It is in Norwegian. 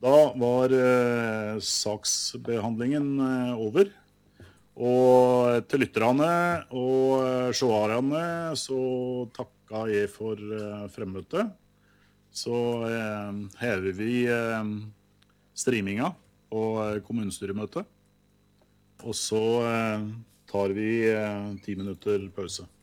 Da var saksbehandlingen over, og til lytterne og seerne så takka jeg for fremmøtet. Så hever vi streaminga på kommunestyremøtet, og så tar vi 10 minutter pause.